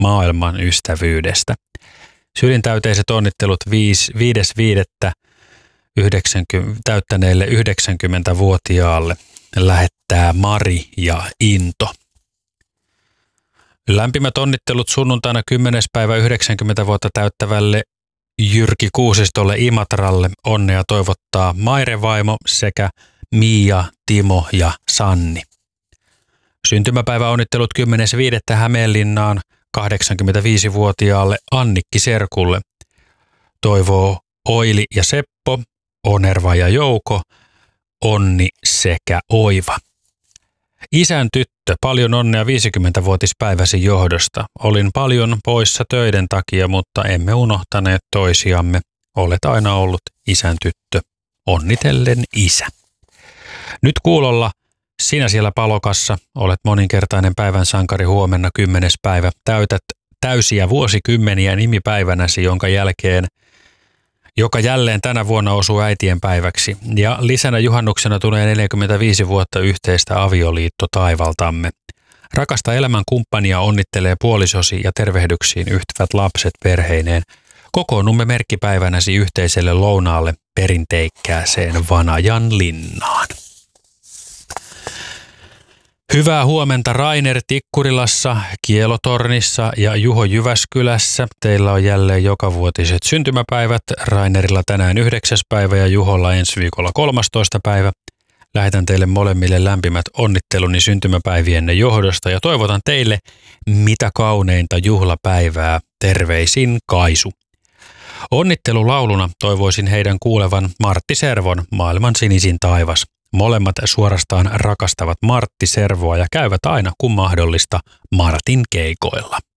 maailman ystävyydestä. Sylintäyteiset onnittelut 5.5. täyttäneelle 90-vuotiaalle lähettää Mari ja Into. Lämpimät onnittelut sunnuntaina 10. päivä 90 vuotta täyttävälle Jyrki Kuusistolle Imatralle. Onnea toivottaa Maire-vaimo sekä Mia, Timo ja Sanni. Syntymäpäiväonnittelut 10.5. Hämeenlinnaan 85-vuotiaalle Annikki Serkulle. Toivoo Oili ja Seppo, Onerva ja Jouko, Onni sekä Oiva. Isän tyttö, paljon onnea 50-vuotispäiväsi johdosta. Olin paljon poissa töiden takia, mutta emme unohtaneet toisiamme. Olet aina ollut isän tyttö. Onnitellen isä. Nyt kuulolla sinä siellä Palokassa, olet moninkertainen päivän sankari huomenna 10. päivä. Täytät täysiä vuosikymmeniä nimipäivänäsi, joka jälleen tänä vuonna osuu äitien päiväksi. Ja lisänä juhannuksena tulee 45 vuotta yhteistä avioliittotaivaltamme. Rakasta elämän kumppania onnittelee puolisosi ja tervehdyksiin yhtyvät lapset perheineen. Kokoonnumme merkkipäivänäsi yhteiselle lounaalle perinteikkääseen Vanajan linnaan. Hyvää huomenta Rainer Tikkurilassa, Kielotornissa ja Juho Jyväskylässä. Teillä on jälleen jokavuotiset syntymäpäivät. Rainerilla tänään 9. päivä ja Juholla ensi viikolla 13. päivä. Lähetän teille molemmille lämpimät onnitteluni syntymäpäivienne johdosta ja toivotan teille mitä kauneinta juhlapäivää. Terveisin Kaisu. Onnittelulauluna toivoisin heidän kuulevan Martti Servon Maailman sinisin taivas. Molemmat suorastaan rakastavat Martti Servoa ja käyvät aina kun mahdollista Martin keikoilla.